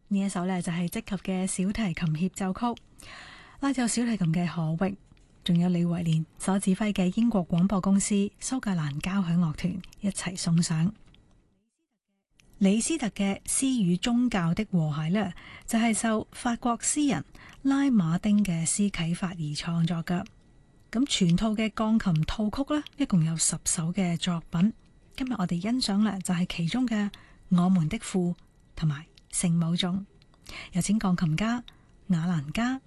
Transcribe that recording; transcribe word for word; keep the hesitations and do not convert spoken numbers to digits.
呢一首呢，就係積及嘅小提琴協奏曲，拉奏小提琴嘅何域，仲有李維廉所指揮嘅英國廣播公司蘇格蘭交響樂團一齊送上。李斯特嘅詩與宗教的和諧呢，就係受法國詩人拉馬丁嘅詩啟發而創作㗎。咁全套嘅鋼琴套曲呢，一共有十首嘅作品。今日我哋欣賞呢，就係其中嘅我們的父同埋聖母頌。有請鋼琴家雅蘭加